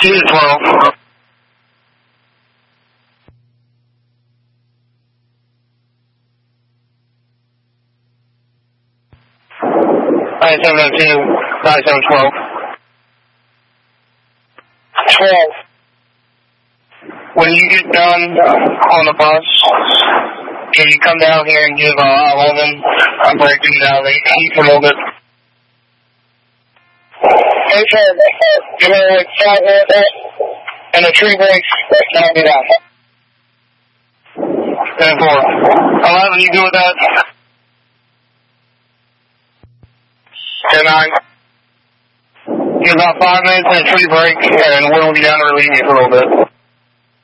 2-12. I 702, 5712. 12. When you get done on the bus, can you come down here and give 11 a break through now? They keep a little bit. Okay, give her like 5 minutes, and the tree breaks, now be down. 10-4. 11, you good with that? 10-9. Give about 5 minutes and a tree break, and we'll be down to relieve you for a little bit.